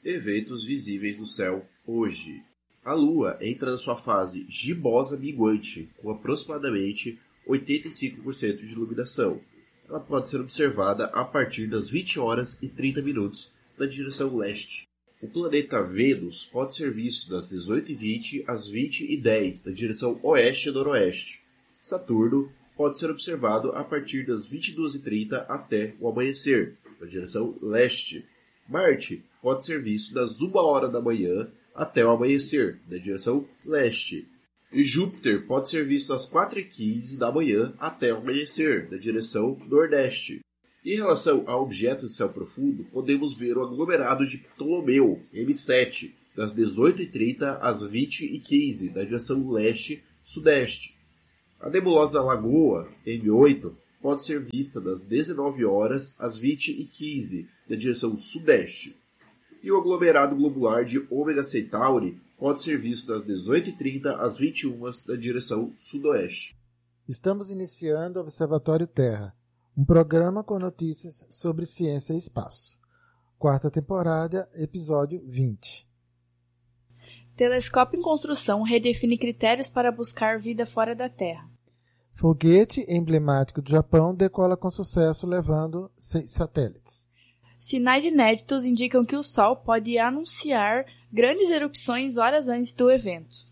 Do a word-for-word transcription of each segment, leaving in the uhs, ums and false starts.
Eventos visíveis no céu hoje. A Lua entra na sua fase gibosa minguante, com aproximadamente oitenta e cinco por cento de iluminação. Ela pode ser observada a partir das vinte horas e trinta minutos na direção leste. O planeta Vênus pode ser visto das dezoito e vinte às vinte e dez na direção oeste e noroeste. Saturno pode ser observado a partir das vinte e duas e trinta até o amanhecer, na direção leste. Marte pode ser visto das uma hora da manhã até o amanhecer, na direção leste. E Júpiter pode ser visto às quatro e quinze da manhã até o amanhecer, na direção nordeste. Em relação a objetos de céu profundo, podemos ver o aglomerado de Ptolomeu, M sete, das dezoito e trinta às vinte e quinze, na direção leste-sudeste. A nebulosa Lagoa, M oito, pode ser vista das dezenove horas às vinte e quinze, na direção sudeste. E o aglomerado globular de Ômega Centauri pode ser visto das dezoito e trinta às vinte e uma na direção sudoeste. Estamos iniciando o Observatório Terra, um programa com notícias sobre ciência e espaço. Quarta temporada, episódio vinte. Telescópio em construção redefine critérios para buscar vida fora da Terra. Foguete emblemático do Japão decola com sucesso levando seis satélites. Sinais inéditos indicam que o Sol pode anunciar grandes erupções horas antes do evento.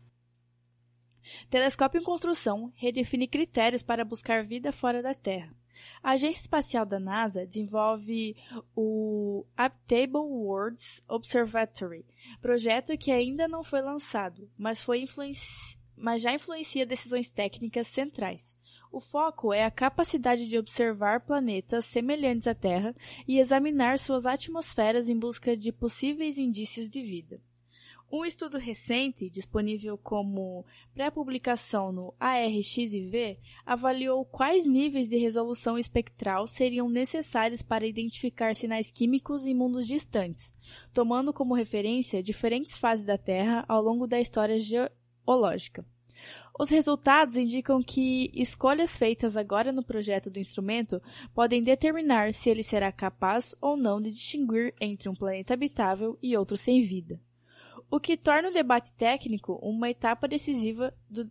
Telescópio em construção redefine critérios para buscar vida fora da Terra. A Agência Espacial da NASA desenvolve o Habitable Worlds Observatory, projeto que ainda não foi lançado, mas, foi influenci... mas já influencia decisões técnicas centrais. O foco é a capacidade de observar planetas semelhantes à Terra e examinar suas atmosferas em busca de possíveis indícios de vida. Um estudo recente, disponível como pré-publicação no A R X I V, avaliou quais níveis de resolução espectral seriam necessários para identificar sinais químicos em mundos distantes, tomando como referência diferentes fases da Terra ao longo da história geológica. Os resultados indicam que escolhas feitas agora no projeto do instrumento podem determinar se ele será capaz ou não de distinguir entre um planeta habitável e outro sem vida. O que torna o debate técnico uma etapa decisiva do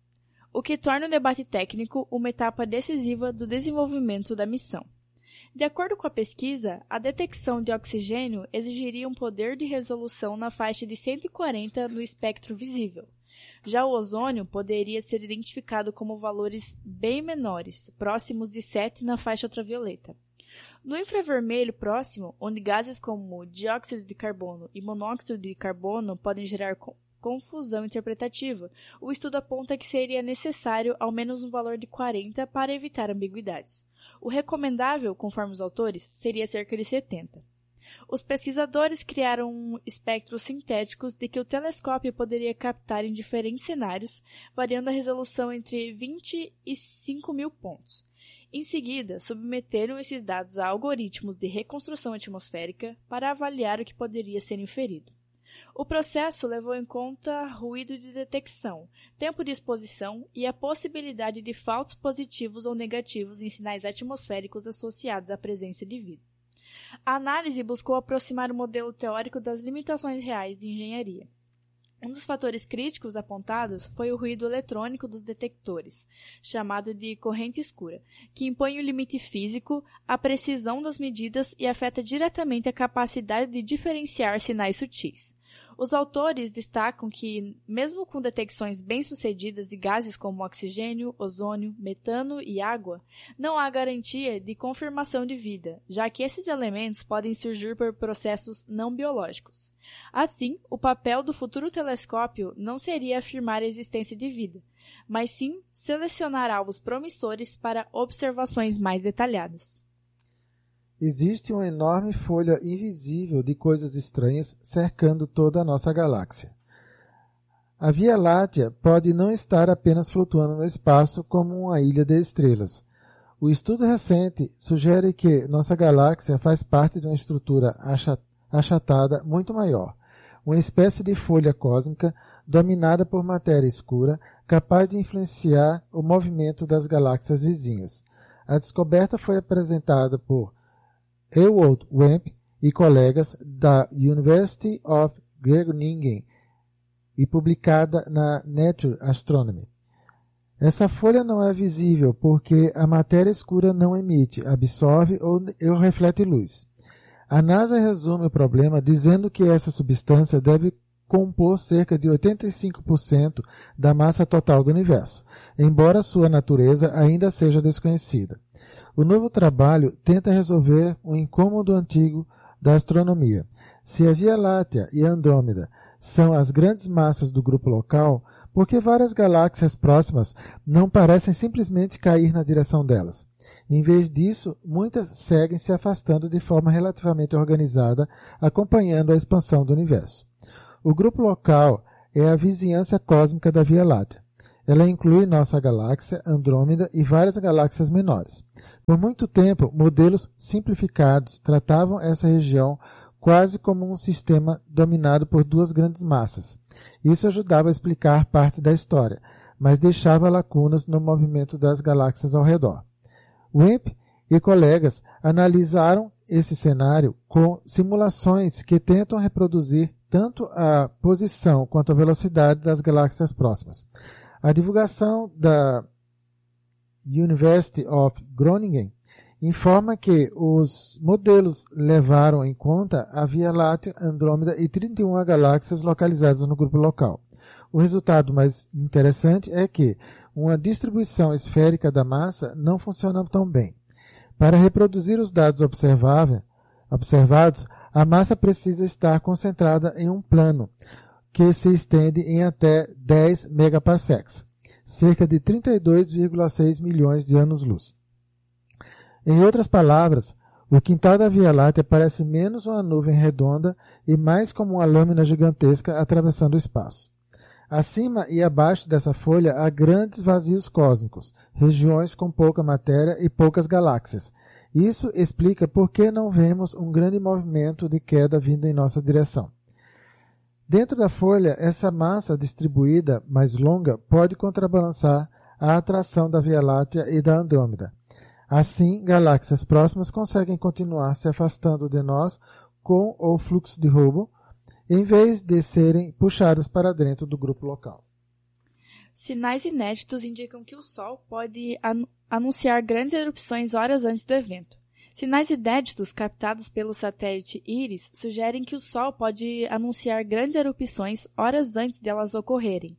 o que torna o debate técnico uma etapa decisiva do desenvolvimento da missão. De acordo com a pesquisa, a detecção de oxigênio exigiria um poder de resolução na faixa de cento e quarenta no espectro visível. Já o ozônio poderia ser identificado como valores bem menores, próximos de sete na faixa ultravioleta. No infravermelho próximo, onde gases como dióxido de carbono e monóxido de carbono podem gerar co- confusão interpretativa, o estudo aponta que seria necessário ao menos um valor de quarenta para evitar ambiguidades. O recomendável, conforme os autores, seria cerca de setenta. Os pesquisadores criaram espectros sintéticos de que o telescópio poderia captar em diferentes cenários, variando a resolução entre vinte e cinco mil pontos. Em seguida, submeteram esses dados a algoritmos de reconstrução atmosférica para avaliar o que poderia ser inferido. O processo levou em conta ruído de detecção, tempo de exposição e a possibilidade de falsos positivos ou negativos em sinais atmosféricos associados à presença de vida. A análise buscou aproximar o modelo teórico das limitações reais de engenharia. Um dos fatores críticos apontados foi o ruído eletrônico dos detectores, chamado de corrente escura, que impõe o limite físico à precisão das medidas e afeta diretamente a capacidade de diferenciar sinais sutis. Os autores destacam que, mesmo com detecções bem-sucedidas de gases como oxigênio, ozônio, metano e água, não há garantia de confirmação de vida, já que esses elementos podem surgir por processos não biológicos. Assim, o papel do futuro telescópio não seria afirmar a existência de vida, mas sim selecionar alvos promissores para observações mais detalhadas. Existe uma enorme folha invisível de coisas estranhas cercando toda a nossa galáxia. A Via Láctea pode não estar apenas flutuando no espaço como uma ilha de estrelas. O estudo recente sugere que nossa galáxia faz parte de uma estrutura achatada muito maior, uma espécie de folha cósmica dominada por matéria escura, capaz de influenciar o movimento das galáxias vizinhas. A descoberta foi apresentada por Ewald Wemp e colegas da University of Groningen e publicada na Nature Astronomy. Essa folha não é visível porque a matéria escura não emite, absorve ou, ou reflete luz. A NASA resume o problema dizendo que essa substância deve compor cerca de oitenta e cinco por cento da massa total do universo, embora sua natureza ainda seja desconhecida. O novo trabalho tenta resolver um incômodo antigo da astronomia. Se a Via Láctea e a Andrômeda são as grandes massas do grupo local, por que várias galáxias próximas não parecem simplesmente cair na direção delas? Em vez disso, muitas seguem se afastando de forma relativamente organizada, acompanhando a expansão do universo. O grupo local é a vizinhança cósmica da Via Láctea. Ela inclui nossa galáxia, Andrômeda e várias galáxias menores. Por muito tempo, modelos simplificados tratavam essa região quase como um sistema dominado por duas grandes massas. Isso ajudava a explicar parte da história, mas deixava lacunas no movimento das galáxias ao redor. Wimp e colegas analisaram esse cenário com simulações que tentam reproduzir tanto a posição quanto a velocidade das galáxias próximas. A divulgação da University of Groningen informa que os modelos levaram em conta a Via Láctea, Andrômeda e trinta e uma galáxias localizadas no grupo local. O resultado mais interessante é que uma distribuição esférica da massa não funciona tão bem. Para reproduzir os dados observados, a massa precisa estar concentrada em um plano, que se estende em até dez megaparsecs, cerca de trinta e dois vírgula seis milhões de anos-luz. Em outras palavras, o quintal da Via Láctea parece menos uma nuvem redonda e mais como uma lâmina gigantesca atravessando o espaço. Acima e abaixo dessa folha há grandes vazios cósmicos, regiões com pouca matéria e poucas galáxias. Isso explica por que não vemos um grande movimento de queda vindo em nossa direção. Dentro da folha, essa massa distribuída mais longa pode contrabalançar a atração da Via Láctea e da Andrômeda. Assim, galáxias próximas conseguem continuar se afastando de nós com o fluxo de Hubble, em vez de serem puxadas para dentro do grupo local. Sinais inéditos indicam que o Sol pode an- anunciar grandes erupções horas antes do evento. Sinais inéditos captados pelo satélite IRIS sugerem que o Sol pode anunciar grandes erupções horas antes de elas ocorrerem,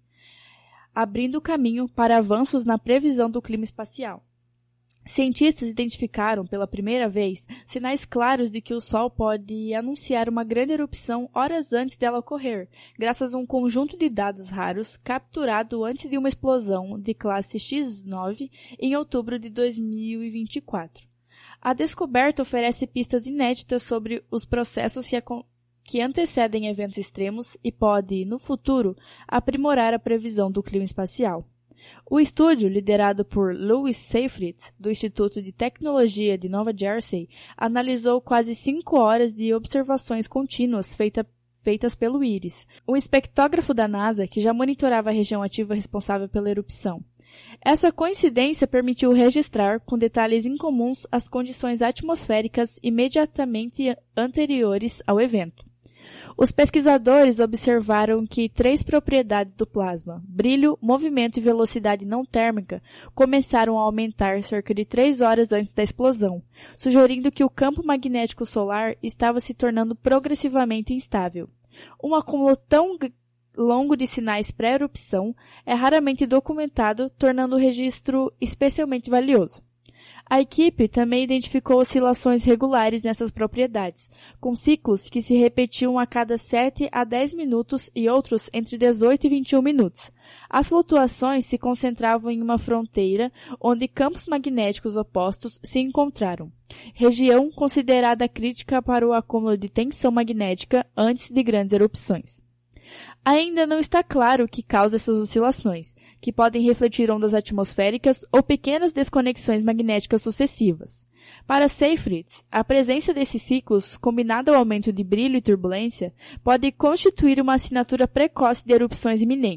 abrindo caminho para avanços na previsão do clima espacial. Cientistas identificaram, pela primeira vez, sinais claros de que o Sol pode anunciar uma grande erupção horas antes dela ocorrer, graças a um conjunto de dados raros capturado antes de uma explosão de classe X nove em outubro de dois mil e vinte e quatro. A descoberta oferece pistas inéditas sobre os processos que, que antecedem eventos extremos e pode, no futuro, aprimorar a previsão do clima espacial. O estúdio, liderado por Louis Seyfried, do Instituto de Tecnologia de Nova Jersey, analisou quase cinco horas de observações contínuas feita, feitas pelo IRIS, um espectrógrafo da NASA que já monitorava a região ativa responsável pela erupção. Essa coincidência permitiu registrar, com detalhes incomuns, as condições atmosféricas imediatamente anteriores ao evento. Os pesquisadores observaram que três propriedades do plasma, brilho, movimento e velocidade não térmica, começaram a aumentar cerca de três horas antes da explosão, sugerindo que o campo magnético solar estava se tornando progressivamente instável. Um acúmulo tão longo de sinais pré-erupção é raramente documentado, tornando o registro especialmente valioso. A equipe também identificou oscilações regulares nessas propriedades, com ciclos que se repetiam a cada sete a dez minutos e outros entre dezoito e vinte e um minutos. As flutuações se concentravam em uma fronteira onde campos magnéticos opostos se encontraram, região considerada crítica para o acúmulo de tensão magnética antes de grandes erupções. Ainda não está claro o que causa essas oscilações, que podem refletir ondas atmosféricas ou pequenas desconexões magnéticas sucessivas. Para Seyfried, a presença desses ciclos, combinada ao aumento de brilho e turbulência, pode constituir uma assinatura precoce de erupções iminentes.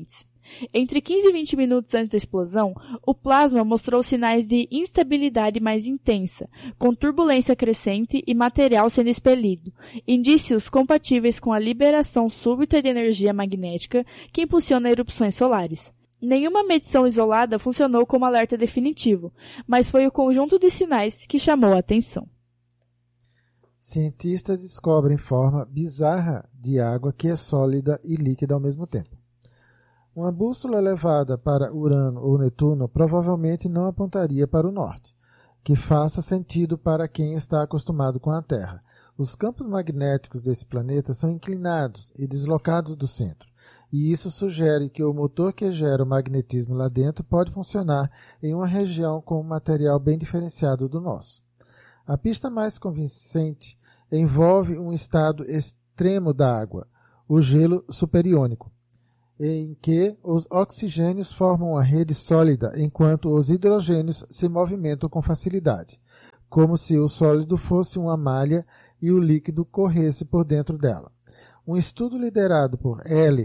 Entre quinze e vinte minutos antes da explosão, o plasma mostrou sinais de instabilidade mais intensa, com turbulência crescente e material sendo expelido, indícios compatíveis com a liberação súbita de energia magnética que impulsiona erupções solares. Nenhuma medição isolada funcionou como alerta definitivo, mas foi o conjunto de sinais que chamou a atenção. Cientistas descobrem forma bizarra de água que é sólida e líquida ao mesmo tempo. Uma bússola levada para Urano ou Netuno provavelmente não apontaria para o norte, que faça sentido para quem está acostumado com a Terra. Os campos magnéticos desse planeta são inclinados e deslocados do centro, e isso sugere que o motor que gera o magnetismo lá dentro pode funcionar em uma região com um material bem diferenciado do nosso. A pista mais convincente envolve um estado extremo da água, o gelo superiônico, em que os oxigênios formam uma rede sólida enquanto os hidrogênios se movimentam com facilidade, como se o sólido fosse uma malha e o líquido corresse por dentro dela. Um estudo liderado por L.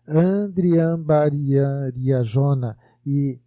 Andriambariajona e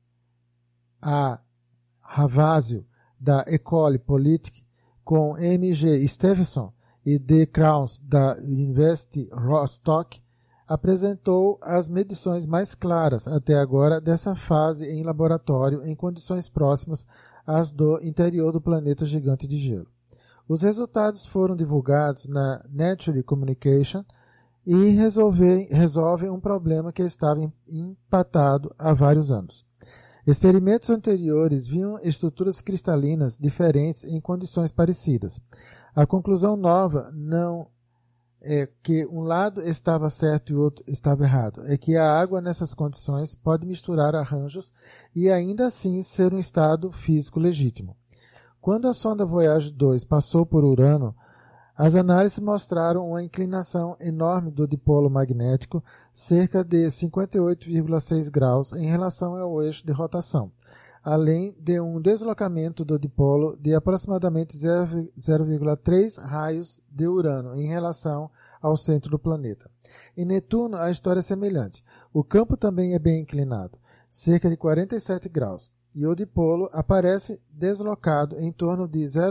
A. Ravasio, da École Politique, com M G Stevenson e D. Krauss, da University Rostock, apresentou as medições mais claras até agora dessa fase em laboratório em condições próximas às do interior do planeta gigante de gelo. Os resultados foram divulgados na Nature Communication e resolvem, resolvem um problema que estava empatado há vários anos. Experimentos anteriores viam estruturas cristalinas diferentes em condições parecidas. A conclusão nova não é que um lado estava certo e o outro estava errado. É que a água nessas condições pode misturar arranjos e ainda assim ser um estado físico legítimo. Quando a sonda Voyager dois passou por Urano, as análises mostraram uma inclinação enorme do dipolo magnético, cerca de cinquenta e oito vírgula seis graus em relação ao eixo de rotação, além de um deslocamento do dipolo de aproximadamente zero vírgula três raios de Urano em relação ao centro do planeta. Em Netuno, a história é semelhante. O campo também é bem inclinado, cerca de quarenta e sete graus, e o dipolo aparece deslocado em torno de zero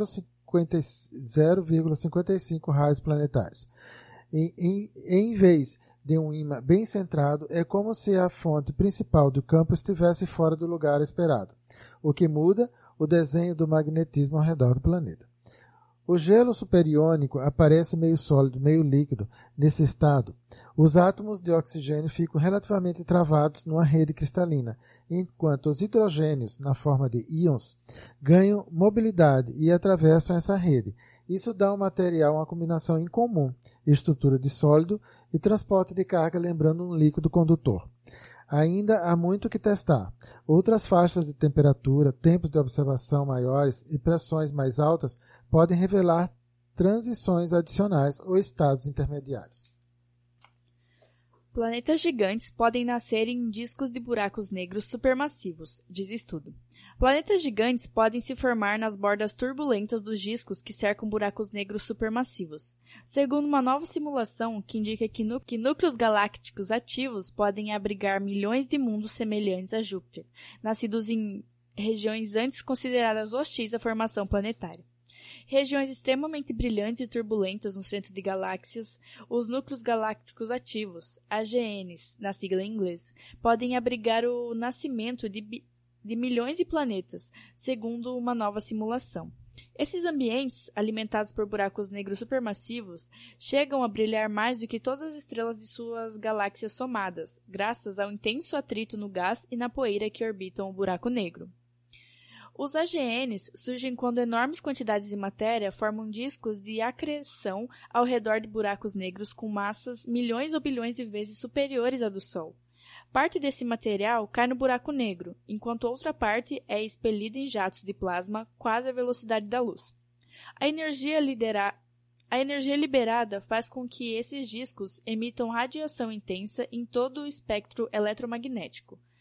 vírgula cinquenta e cinco raios planetários. Em, em, em vez de um ímã bem centrado, é como se a fonte principal do campo estivesse fora do lugar esperado, o que muda o desenho do magnetismo ao redor do planeta. O gelo superiônico aparece meio sólido, meio líquido. Nesse estado, os átomos de oxigênio ficam relativamente travados numa rede cristalina, enquanto os hidrogênios, na forma de íons, ganham mobilidade e atravessam essa rede. Isso dá ao material uma combinação incomum, estrutura de sólido e transporte de carga, lembrando um líquido condutor. Ainda há muito que testar. Outras faixas de temperatura, tempos de observação maiores e pressões mais altas podem revelar transições adicionais ou estados intermediários. Planetas gigantes podem nascer em discos de buracos negros supermassivos, diz estudo. Planetas gigantes podem se formar nas bordas turbulentas dos discos que cercam buracos negros supermassivos, segundo uma nova simulação que indica que, nu- que núcleos galácticos ativos podem abrigar milhões de mundos semelhantes a Júpiter, nascidos em regiões antes consideradas hostis à formação planetária. Regiões extremamente brilhantes e turbulentas no centro de galáxias, os núcleos galácticos ativos, A G Ns, na sigla em inglês, podem abrigar o nascimento de, bi- de milhões de planetas, segundo uma nova simulação. Esses ambientes, alimentados por buracos negros supermassivos, chegam a brilhar mais do que todas as estrelas de suas galáxias somadas, graças ao intenso atrito no gás e na poeira que orbitam o buraco negro. Os A G Ns surgem quando enormes quantidades de matéria formam discos de acreção ao redor de buracos negros com massas milhões ou bilhões de vezes superiores à do Sol. Parte desse material cai no buraco negro, enquanto outra parte é expelida em jatos de plasma quase à velocidade da luz. A energia, lidera... A energia liberada faz com que esses discos emitam radiação intensa em todo o espectro eletromagnético.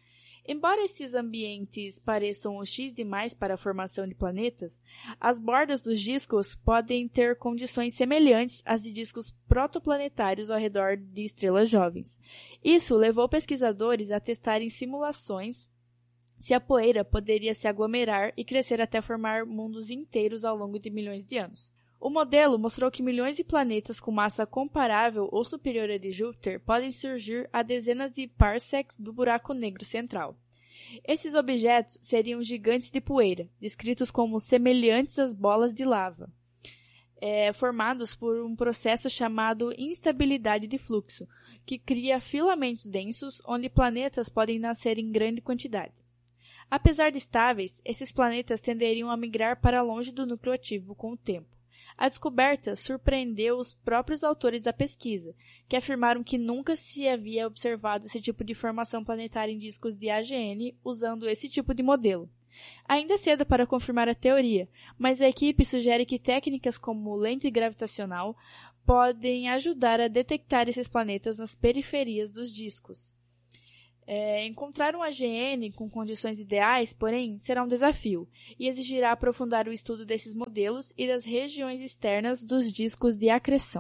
Embora esses ambientes pareçam hostis demais para a formação de planetas, as bordas dos discos podem ter condições semelhantes às de discos protoplanetários ao redor de estrelas jovens. Isso levou pesquisadores a testarem simulações se a poeira poderia se aglomerar e crescer até formar mundos inteiros ao longo de milhões de anos. O modelo mostrou que milhões de planetas com massa comparável ou superior à de Júpiter podem surgir a dezenas de parsecs do buraco negro central. Esses objetos seriam gigantes de poeira, descritos como semelhantes às bolas de lava, é, formados por um processo chamado instabilidade de fluxo, que cria filamentos densos onde planetas podem nascer em grande quantidade. Apesar de estáveis, esses planetas tenderiam a migrar para longe do núcleo ativo com o tempo. A descoberta surpreendeu os próprios autores da pesquisa, que afirmaram que nunca se havia observado esse tipo de formação planetária em discos de A G N usando esse tipo de modelo. Ainda é cedo para confirmar a teoria, mas a equipe sugere que técnicas como lente gravitacional podem ajudar a detectar esses planetas nas periferias dos discos. É, encontrar um A G N com condições ideais, porém, será um desafio e exigirá aprofundar o estudo desses modelos e das regiões externas dos discos de acreção.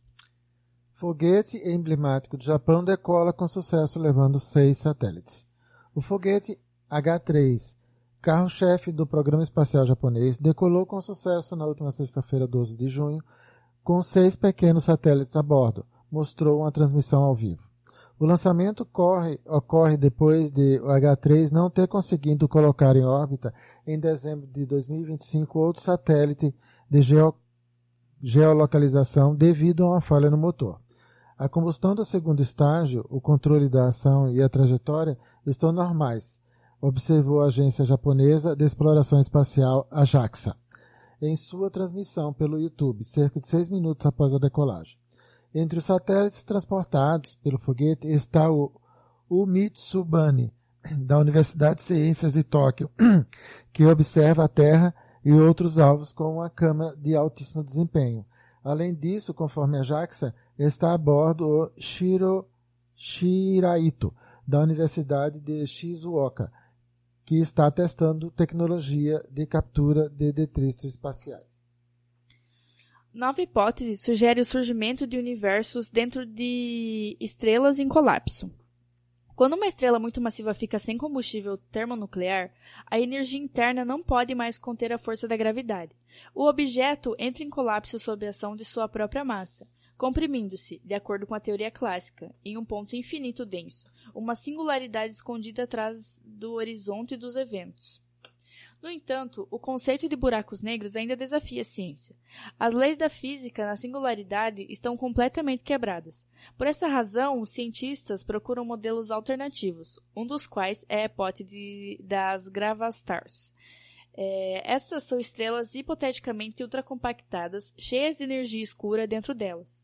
Foguete emblemático do Japão decola com sucesso levando seis satélites. O foguete H três, carro-chefe do programa espacial japonês, decolou com sucesso na última sexta-feira, doze de junho, com seis pequenos satélites a bordo, mostrou uma transmissão ao vivo. O lançamento corre, ocorre depois de o H três não ter conseguido colocar em órbita, em dezembro de dois mil e vinte e cinco, outro satélite de geo, geolocalização devido a uma falha no motor. A combustão do segundo estágio, o controle da ação e a trajetória estão normais, observou a agência japonesa de exploração espacial, a JAXA, em sua transmissão pelo YouTube, cerca de seis minutos após a decolagem. Entre os satélites transportados pelo foguete está o, o Mitsubane, da Universidade de Ciências de Tóquio, que observa a Terra e outros alvos com uma câmera de altíssimo desempenho. Além disso, conforme a JAXA, está a bordo o Shiro Shiraito, da Universidade de Shizuoka, que está testando tecnologia de captura de detritos espaciais. Nova hipótese sugere o surgimento de universos dentro de estrelas em colapso. Quando uma estrela muito massiva fica sem combustível termonuclear, a energia interna não pode mais conter a força da gravidade. O objeto entra em colapso sob a ação de sua própria massa, comprimindo-se, de acordo com a teoria clássica, em um ponto infinito denso, uma singularidade escondida atrás do horizonte dos eventos. No entanto, o conceito de buracos negros ainda desafia a ciência. As leis da física na singularidade estão completamente quebradas. Por essa razão, os cientistas procuram modelos alternativos, um dos quais é a hipótese das gravastars. É, essas são estrelas hipoteticamente ultracompactadas, cheias de energia escura dentro delas.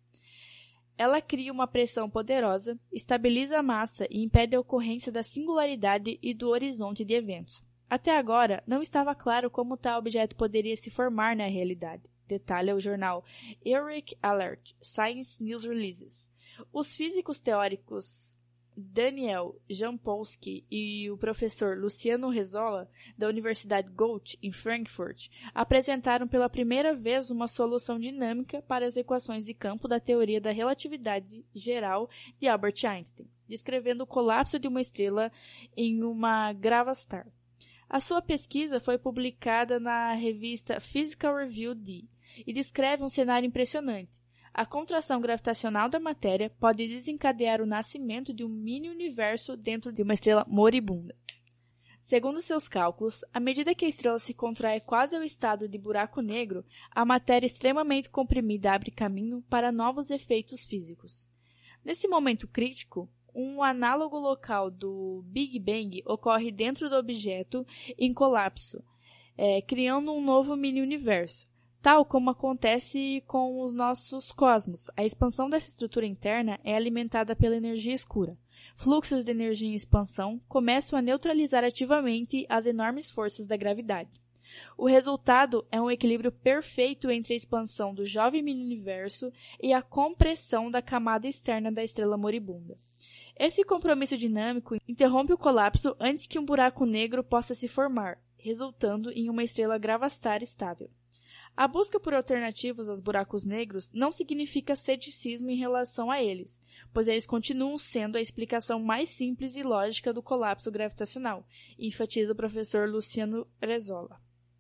Ela cria uma pressão poderosa, estabiliza a massa e impede a ocorrência da singularidade e do horizonte de eventos. Até agora, não estava claro como tal objeto poderia se formar na realidade, detalha o jornal Eric Alert, Science News Releases. Os físicos teóricos Daniel Jampolsky e o professor Luciano Rezzolla, da Universidade Goethe, em Frankfurt, apresentaram pela primeira vez uma solução dinâmica para as equações de campo da teoria da relatividade geral de Albert Einstein, descrevendo o colapso de uma estrela em uma gravastar. A sua pesquisa foi publicada na revista Physical Review D e descreve um cenário impressionante. A contração gravitacional da matéria pode desencadear o nascimento de um mini-universo dentro de uma estrela moribunda. Segundo seus cálculos, à medida que a estrela se contrai quase ao estado de buraco negro, a matéria extremamente comprimida abre caminho para novos efeitos físicos. Nesse momento crítico, um análogo local do Big Bang ocorre dentro do objeto em colapso, é, criando um novo mini-universo. Tal como acontece com os nossos cosmos, a expansão dessa estrutura interna é alimentada pela energia escura. Fluxos de energia em expansão começam a neutralizar ativamente as enormes forças da gravidade. O resultado é um equilíbrio perfeito entre a expansão do jovem mini-universo e a compressão da camada externa da estrela moribunda. Esse compromisso dinâmico interrompe o colapso antes que um buraco negro possa se formar, resultando em uma estrela gravastar estável. A busca por alternativas aos buracos negros não significa ceticismo em relação a eles, pois eles continuam sendo a explicação mais simples e lógica do colapso gravitacional, enfatiza o professor Luciano Rezola.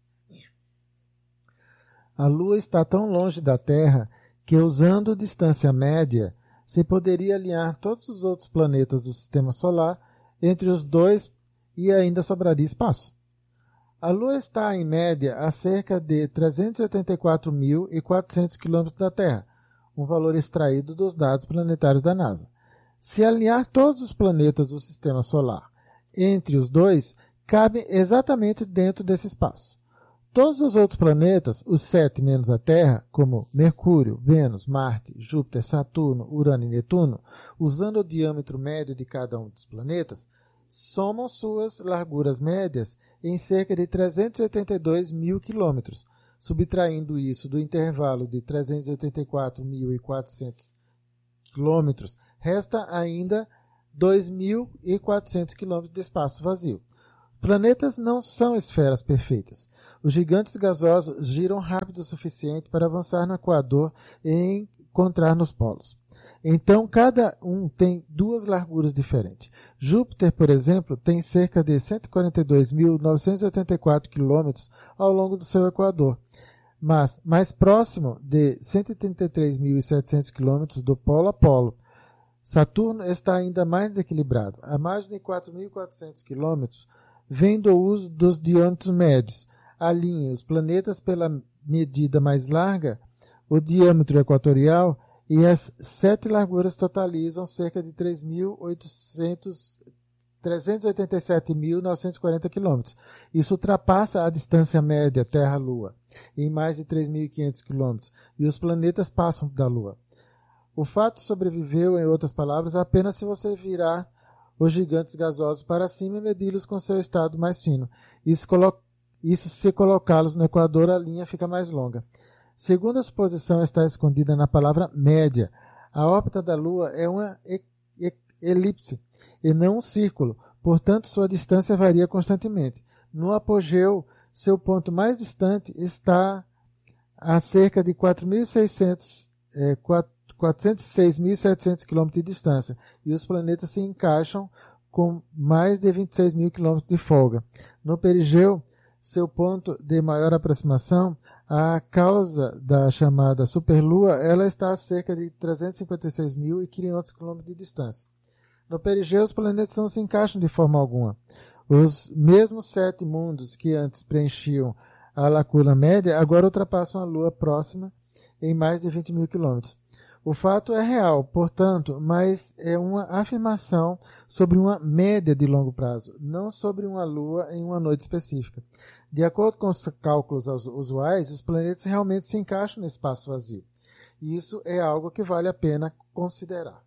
A Lua está tão longe da Terra que, usando distância média, se poderia alinhar todos os outros planetas do Sistema Solar entre os dois e ainda sobraria espaço. A Lua está, em média, a cerca de trezentos e oitenta e quatro mil e quatrocentos quilômetros da Terra, um valor extraído dos dados planetários da NASA. Se alinhar todos os planetas do Sistema Solar entre os dois, cabem exatamente dentro desse espaço. Todos os outros planetas, os sete menos a Terra, como Mercúrio, Vênus, Marte, Júpiter, Saturno, Urano e Netuno, usando o diâmetro médio de cada um dos planetas, somam suas larguras médias em cerca de trezentos e oitenta e dois mil quilômetros. Subtraindo isso do intervalo de trezentos e oitenta e quatro mil e quatrocentos quilômetros, resta ainda dois mil e quatrocentos quilômetros de espaço vazio. Planetas não são esferas perfeitas. Os gigantes gasosos giram rápido o suficiente para avançar no equador e encontrar nos polos. Então, cada um tem duas larguras diferentes. Júpiter, por exemplo, tem cerca de cento e quarenta e dois mil novecentos e oitenta e quatro quilômetros ao longo do seu equador, mas mais próximo de cento e trinta e três mil e setecentos quilômetros do polo a polo. Saturno está ainda mais desequilibrado. A margem de quatro mil e quatrocentos quilômetros vem do uso dos diâmetros médios. Alinhe os planetas pela medida mais larga, o diâmetro equatorial, e as sete larguras totalizam cerca de três mil trezentos e oitenta e sete mil novecentos e quarenta quilômetros. Isso ultrapassa a distância média Terra-Lua, em mais de três mil e quinhentos quilômetros, e os planetas passam da Lua. O fato sobreviveu, em outras palavras, apenas se você virar os gigantes gasosos para cima e medi-los com seu estado mais fino. Isso, colo- Isso se colocá-los no equador, a linha fica mais longa. Segundo a suposição está escondida na palavra média, a órbita da Lua é uma e- e- elipse e não um círculo, portanto sua distância varia constantemente. No apogeu, seu ponto mais distante está a cerca de quatro mil e seiscentos, é, quatrocentos e seis mil e setecentos quilômetros de distância, e os planetas se encaixam com mais de vinte e seis mil quilômetros de folga. No perigeu, seu ponto de maior aproximação, a causa da chamada superlua, ela está a cerca de trezentos e cinquenta e seis mil e quinhentos quilômetros de distância. No perigeu, os planetas não se encaixam de forma alguma. Os mesmos sete mundos que antes preenchiam a lacuna média, agora ultrapassam a Lua próxima em mais de vinte mil quilômetros. O fato é real, portanto, mas é uma afirmação sobre uma média de longo prazo, não sobre uma Lua em uma noite específica. De acordo com os cálculos usuais, os planetas realmente se encaixam no espaço vazio. E isso é algo que vale a pena considerar.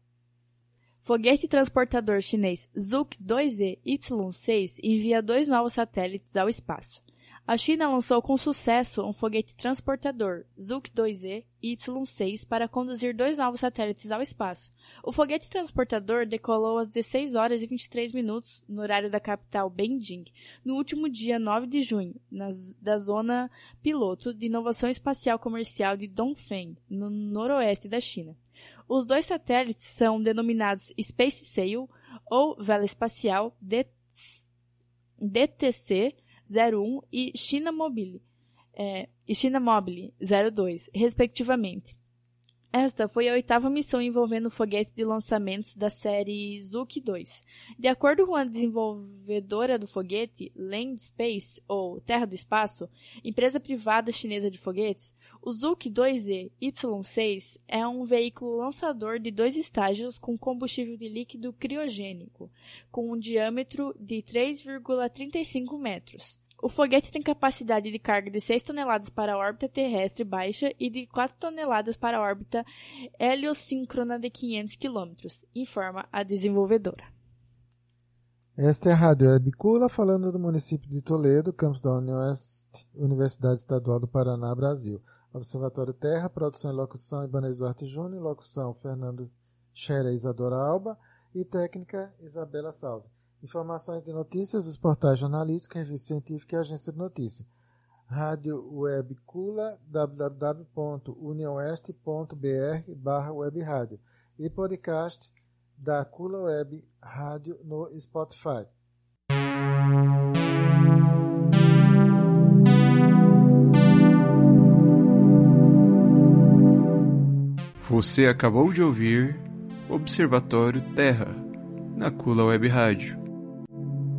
Foguete transportador chinês Zhuk dois E Y seis envia dois novos satélites ao espaço. A China lançou com sucesso um foguete transportador Zhuk dois E Y seis para conduzir dois novos satélites ao espaço. O foguete transportador decolou às dezesseis horas e vinte e três minutos no horário da capital Beijing, no último dia nove de junho, na, da zona piloto de inovação espacial comercial de Dongfeng, no noroeste da China. Os dois satélites são denominados Space Sail ou Vela Espacial D T C zero um e China Mobile, é, e China Mobile zero dois, respectivamente. Esta foi a oitava missão envolvendo o foguete de lançamentos da série Zhuk dois. De acordo com a desenvolvedora do foguete, Land Space, ou Terra do Espaço, empresa privada chinesa de foguetes, o Zhuk dois E Y seis é um veículo lançador de dois estágios com combustível de líquido criogênico, com um diâmetro de três vírgula trinta e cinco metros. O foguete tem capacidade de carga de seis toneladas para a órbita terrestre baixa e de quatro toneladas para a órbita heliosíncrona de quinhentos quilômetros, informa a desenvolvedora. Esta é a Rádio Webcula, falando do município de Toledo, campus da Unioeste, Universidade Estadual do Paraná, Brasil. Observatório Terra, produção e locução Ibanez Duarte Júnior, locução Fernando Scherer e Isadora Alba, e técnica Isabela Souza. Informações de notícias, os portais jornalísticos, revista científica e agência de notícias. Rádio Web Cula, w w w ponto unioeste ponto b r barra web rádio e podcast da Cula Web Rádio no Spotify. Você acabou de ouvir Observatório Terra, na Cula Web Rádio.